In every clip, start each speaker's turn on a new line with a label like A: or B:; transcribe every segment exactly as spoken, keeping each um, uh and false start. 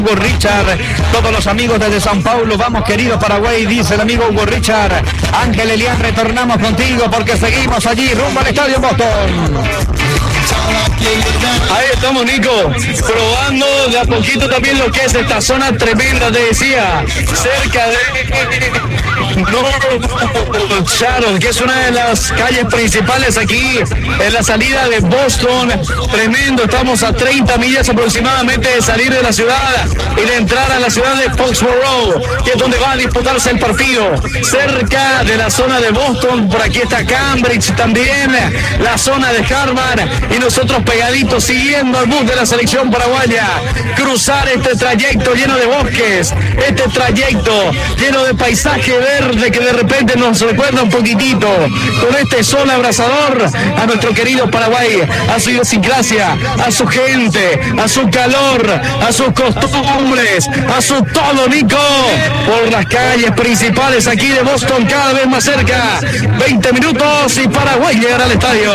A: Hugo Richard, todos los amigos desde San Paulo, vamos querido Paraguay, dice el amigo Hugo Richard. Ángel Elian, retornamos contigo porque seguimos allí rumbo al estadio Boston.
B: Ahí estamos, Nico, probando de a poquito también lo que es esta zona tremenda, te decía, cerca de no, Sharon, que es una de las calles principales aquí en la salida de Boston. Tremendo, estamos a treinta millas aproximadamente de salir de la ciudad y de entrar a la ciudad de Foxborough, que es donde va a disputarse el partido, cerca de la zona de Boston. Por aquí está Cambridge también, la zona de Harvard, y nosotros pegaditos siguiendo al bus de la selección paraguaya, cruzar este trayecto lleno de bosques, este trayecto lleno de paisaje verde que de repente nos recuerda un poquitito con este sol abrasador a nuestro querido Paraguay, a su idiosincrasia, a su gente, a su calor, a sus costumbres, a su todo, Nico, por las calles principales aquí de Boston, cada vez más cerca. Veinte minutos y Paraguay llegará al estadio.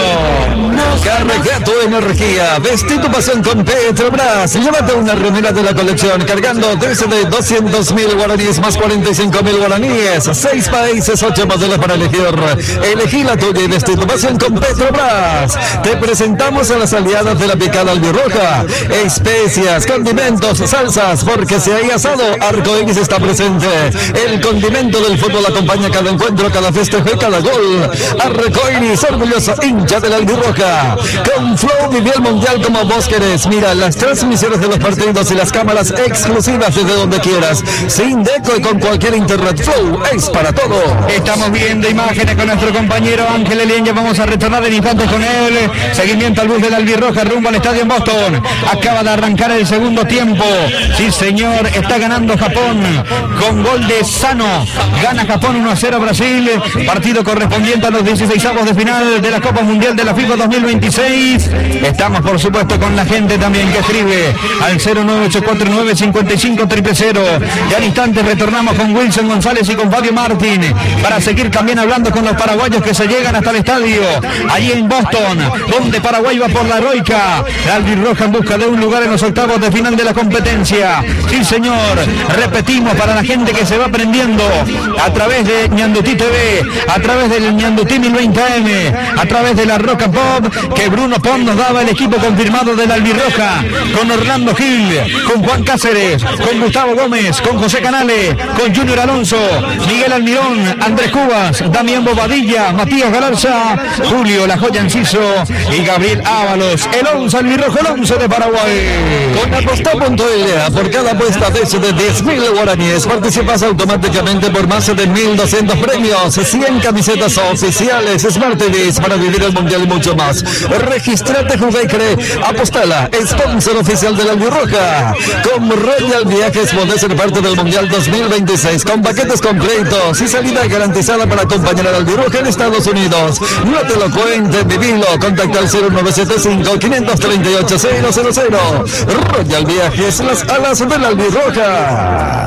C: Carga tu energía, vestí tu pasión con Petrobras. Llévate una remera de la colección cargando desde doscientos mil guaraníes más cuarenta y cinco mil guaraníes. Seis países, ocho modelos para elegir. Elegí la tuya y vestí tu pasión con Petrobras. Te presentamos a las aliadas de la picada albirroja. Especias, condimentos, salsas, porque si hay asado, Arcoiris está presente. El condimento del fútbol acompaña cada encuentro, cada festejo y cada gol. Arcoiris, orgulloso hincha de la albirroja. Con Flow vivió el mundial como vos querés. Mira las transmisiones de los partidos y las cámaras exclusivas desde donde quieras. Sin deco y con cualquier internet. Flow es para todo.
A: Estamos viendo imágenes con nuestro compañero Ángel Elian. Ya vamos a retornar en instantes con él. Seguimiento al bus de la albirroja rumbo al estadio en Boston. Acaba de arrancar el segundo tiempo. Sí, señor, está ganando Japón con gol de Sano. Gana Japón uno a cero Brasil. Partido correspondiente a los dieciseisavos de final de la Copa Mundial de la FIFA dos mil veintiséis. Estamos, por supuesto, con la gente también que escribe al cero nueve ocho cuatro nueve cinco cinco cero cero cero. Ya al instante retornamos con Wilson González y con Fabio Martín para seguir también hablando con los paraguayos que se llegan hasta el estadio allí en Boston, donde Paraguay va por la heroica. La albirroja en busca de un lugar en los octavos de final de la competencia. Sí, señor, repetimos para la gente que se va aprendiendo a través de Ñandutí T V, a través del Ñandutí mil veinte A M, a través de la Roca Pop, que Bruno Pop nos daba el equipo confirmado de la albirroja, con Orlando Gil, con Juan Cáceres, con Gustavo Gómez, con José Canale, con Junior Alonso, Miguel Almirón, Andrés Cubas, Damián Bobadilla, Matías Galarza, Julio La Joya Enciso y Gabriel Ábalos. El once albirrojo, el once de Paraguay.
C: Con aposta punto l a, por cada apuesta de diez mil guaraníes participas automáticamente por más de mil doscientos premios, cien camisetas oficiales, Smart T Vs para vivir el mundial y mucho más. Registrate, juega y cree, apostala, sponsor oficial de la albirroja. Con Royal Viajes podés ser parte del mundial dos mil veintiséis con paquetes completos y salida garantizada para acompañar a la albirroja en Estados Unidos. No te lo cuenten, vivilo. Contacta al cero nueve siete cinco, cinco tres ocho, cero cero cero. Royal Viajes, las alas de la albirroja.